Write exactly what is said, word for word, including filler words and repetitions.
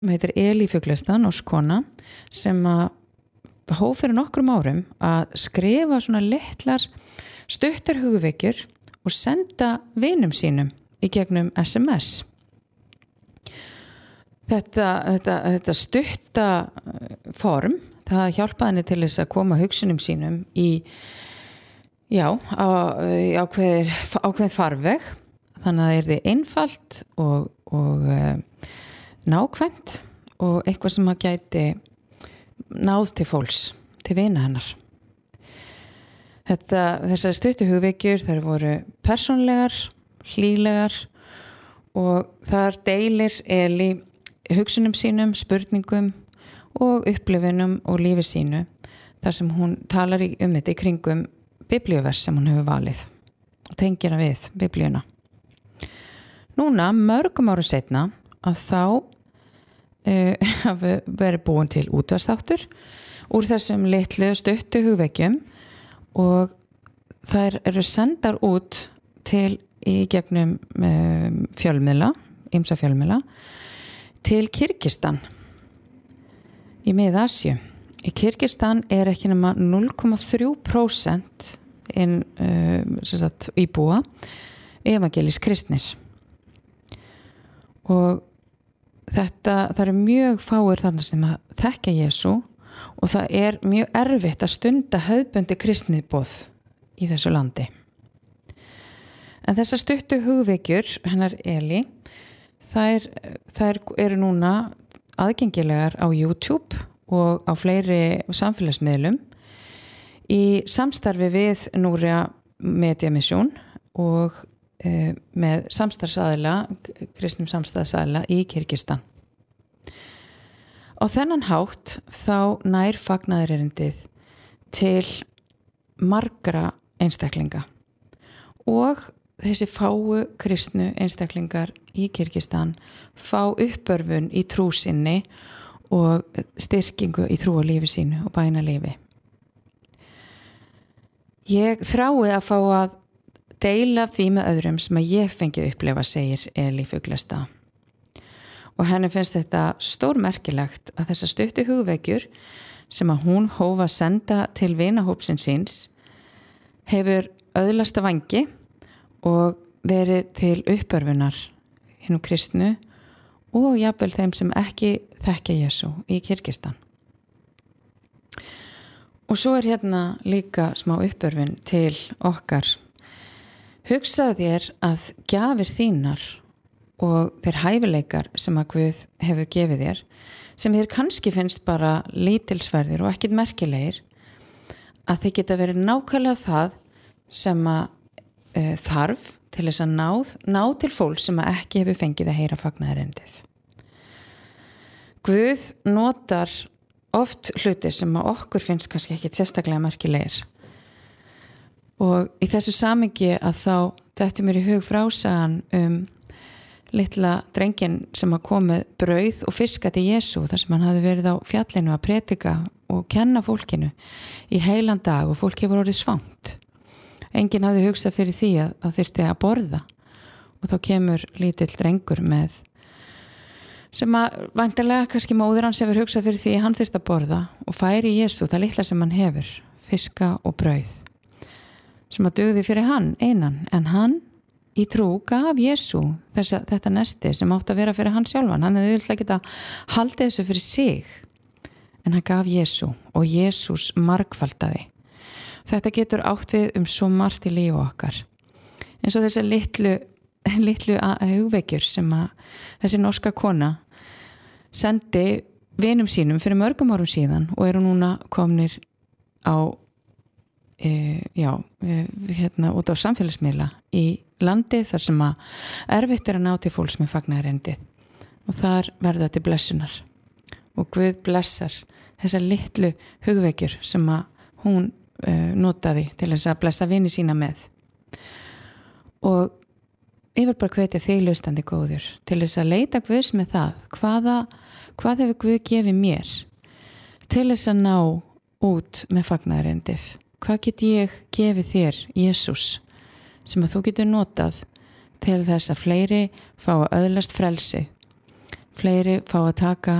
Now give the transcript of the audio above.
heitir Eli Fuglestan og skona sem að hóf fyrir nokkrum árum að skrifa svona litlar stuttar hugvekjur og senda vinum sínum í gegnum S M S. Þetta, þetta, þetta stutta form, það hjálpaði henni til þess að koma hugsunum sínum í, já, á, í ákveðir, ákveðin farveg, þannig að það yrði einfalt og, og uh, nákvæmt og eitthvað sem að gæti náð til fólks, til vina hennar. Þetta, þessar stuttu hugvekjur, þær voru persónlegar, hlýlegar og þar deilir Eli hugsunum sínum, spurningum og upplifunum og lífi sínu þar sem hún talar í, um þetta í kringum biblíuvers sem hún hefur valið og tengir að við biblíuna. Núna, mörgum árum seinna að þá uh, hafi verið búin til útvarpsþáttur úr þessum litlu stuttu hugvekjum og þær eru sendar út til í gegnum um, fjölmiðla, ýmsa fjölmiðla til Kirgistan í Mið-Asíu. Í Kirgistan er ekki nema núll komma þrjú prósent inn, uh, sem sagt, íbúa evangelísk kristnir. Og þetta, það eru mjög fáir þarna sem að þekkja Jesú og það er mjög erfitt að stunda hefðbundi kristniboð í þessu landi. En þessar stuttu hugvekjur hennar Eli, þær, þær eru núna aðgengilegar á YouTube og á fleiri samfélagsmiðlum í samstarfi við Núria Media Mission og e, með samstarfsaðila, kristnum samstarfsaðila í Kirgistan. Á þennan hátt þá nær fagnaðarerindið til margra einstaklinga og þessi fáu kristnu einstaklingar í Kirgistan fá uppörfun í trú sinni og styrkingu í trú og lífi sínu og bænalífi. Ég þrái að fá að deila því með öðrum sem að ég fengi að upplifa, segir Eli Fuglestan. Og henni finnst þetta stórmerkilegt að þessar stuttu hugvekjur sem að hún hóf að senda til vinahópsins síns hefur öðlasta vangi og verið til uppörfunar hinnum kristnu og jafnvel þeim sem ekki þekkja Jesú í Kirgistan. Og svo er hérna líka smá uppörfun til okkar. Hugsaðu þér að gjafir þínar og þeir hæfileikar sem að Guð hefur gefið þér, sem þér kannski finnst bara lítilsverðir og ekkert merkilegir, að þeir geta verið nákvæmlega það sem að uh, þarf til þess að náð, ná til fólk sem að ekki hefur fengið að heyra fagnaðarerindið. Guð notar oft hlutir sem að okkur finnst kannski ekki sérstaklega merkilegir. Og í þessu samingi að þá þetta mér í hug frásagan um litla drengin sem að komið brauð og fiska til Jesú þar sem hann hafði verið á fjallinu að predika og kenna fólkinu í heilan dag og fólk hefur orðið svangt. Enginn hafði hugsað fyrir því að það þyrfti að borða og þá kemur lítill drengur með sem að væntanlega kannski móðir hans hefur hugsað fyrir því að hann þyrfti að borða og færi Jesú það litla sem hann hefur, fiska og brauð sem að dugði fyrir hann einan, en hann í trú gaf Jesú þessa, þetta nesti sem átti að vera fyrir hann sjálfan. Hann hefði vilt ekki að halda þessu fyrir sig en hann gaf Jesú og Jesús margfaldaði. Þetta getur átt við um svo margt í lífi okkar. Eins og þessi litlu, litlu hugvekjur sem að þessi norska kona sendi vinum sínum fyrir mörgum árum síðan og eru núna komnir á, e, já, e, hérna út á samfélagsmiðla í landi þar sem að erfitt er að ná til fólks með fagnaðarerindið. Og þar verða til blessunar. Og Guð blessar þessar litlu hugvekjur sem að hún notaði til þess að blessa vini sína með. Og ég vil bara hvetja þig hlustandi góður til þess að leita Guðs með það hvaða, hvað hefur Guð gefið mér til þess að ná út með fagnaðarerindið. Hvað get ég gefið þér, Jesús, sem að þú getur notað til þess að fleiri fá að öðlast frelsi, fleiri fá að taka